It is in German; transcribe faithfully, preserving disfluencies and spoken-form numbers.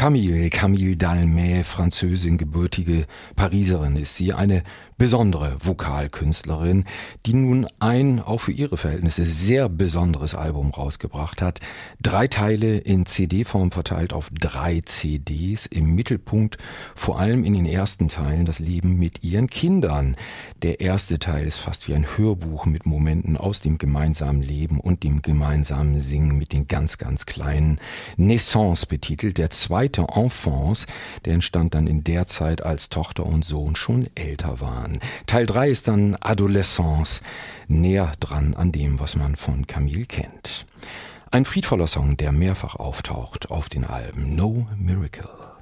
Camille, Camille Dalmé, Französin, gebürtige Pariserin ist sie, eine besondere Vokalkünstlerin, die nun ein, auch für ihre Verhältnisse, sehr besonderes Album rausgebracht hat. Drei Teile in C D-Form verteilt auf drei C Ds. Im Mittelpunkt vor allem in den ersten Teilen das Leben mit ihren Kindern. Der erste Teil ist fast wie ein Hörbuch mit Momenten aus dem gemeinsamen Leben und dem gemeinsamen Singen mit den ganz, ganz Kleinen. Naissance betitelt. Der zweite, Enfance, der entstand dann in der Zeit, als Tochter und Sohn schon älter waren. Teil drei ist dann Adolescence, näher dran an dem, was man von Camille kennt. Ein friedvoller Song, der mehrfach auftaucht auf den Alben No Miracle.